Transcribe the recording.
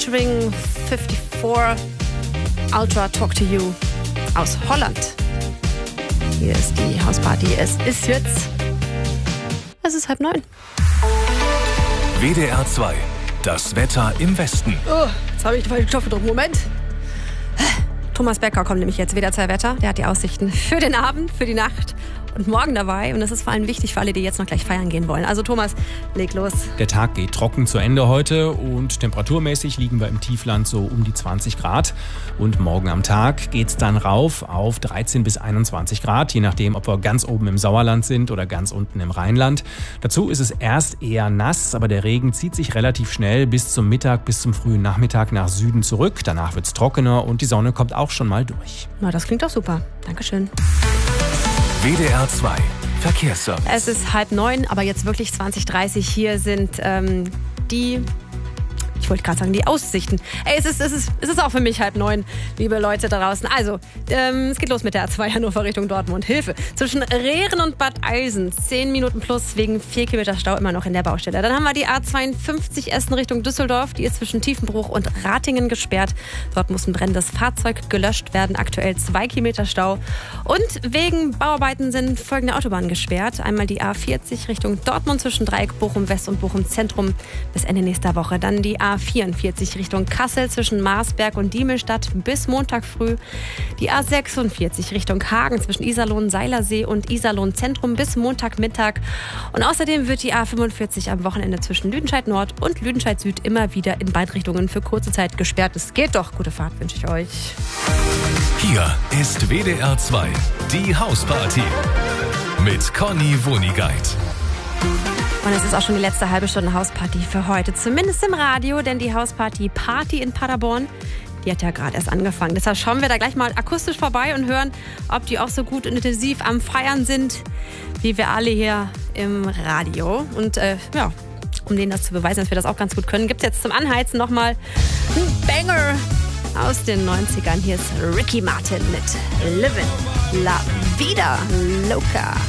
Featuring 54 Ultra Talk to You aus Holland. Hier ist die Hausparty. Es ist 8:30. WDR 2. Das Wetter im Westen. Oh, jetzt habe ich den falschen Knopf gedrückt. Moment. Thomas Becker kommt nämlich jetzt, WDR 2 Wetter. Der hat die Aussichten für den Abend, für die Nacht und morgen dabei. Und das ist vor allem wichtig für alle, die jetzt noch gleich feiern gehen wollen. Also Thomas, leg los. Der Tag geht trocken zu Ende heute und temperaturmäßig liegen wir im Tiefland so um die 20 Grad. Und morgen am Tag geht es dann rauf auf 13 bis 21 Grad, je nachdem, ob wir ganz oben im Sauerland sind oder ganz unten im Rheinland. Dazu ist es erst eher nass, aber der Regen zieht sich relativ schnell bis zum Mittag, bis zum frühen Nachmittag nach Süden zurück. Danach wird es trockener und die Sonne kommt auch schon mal durch. Na, das klingt doch super. Dankeschön. WDR 2 Verkehrsservice. Es ist 8:30, aber jetzt wirklich 20:30. Hier sind die Aussichten. Es ist auch für mich 8:30, liebe Leute da draußen. Also, es geht los mit der A2 Hannover Richtung Dortmund. Hilfe! Zwischen Rehren und Bad Eilsen 10 Minuten plus wegen 4 Kilometer Stau immer noch in der Baustelle. Dann haben wir die A52 Essen Richtung Düsseldorf. Die ist zwischen Tiefenbruch und Ratingen gesperrt. Dort muss ein brennendes Fahrzeug gelöscht werden. Aktuell 2 Kilometer Stau. Und wegen Bauarbeiten sind folgende Autobahnen gesperrt. Einmal die A40 Richtung Dortmund zwischen Dreieck Bochum West und Bochum Zentrum bis Ende nächster Woche. Dann die A44 Richtung Kassel zwischen Marsberg und Diemelstadt bis Montag früh. Die A46 Richtung Hagen zwischen Iserlohn-Seilersee und Iserlohn-Zentrum bis Montagmittag. Und außerdem wird die A45 am Wochenende zwischen Lüdenscheid-Nord und Lüdenscheid-Süd immer wieder in beide Richtungen für kurze Zeit gesperrt. Es geht doch. Gute Fahrt wünsche ich euch. Hier ist WDR 2, die Hausparty mit Conny Wunigeit. Und es ist auch schon die letzte halbe Stunde Hausparty für heute. Zumindest im Radio, denn die Hausparty Party in Paderborn, die hat ja gerade erst angefangen. Deshalb schauen wir da gleich mal akustisch vorbei und hören, ob die auch so gut und intensiv am Feiern sind, wie wir alle hier im Radio. Und um denen das zu beweisen, dass wir das auch ganz gut können, gibt es jetzt zum Anheizen nochmal einen Banger aus den 90ern. Hier ist Ricky Martin mit Livin' La Vida Loca.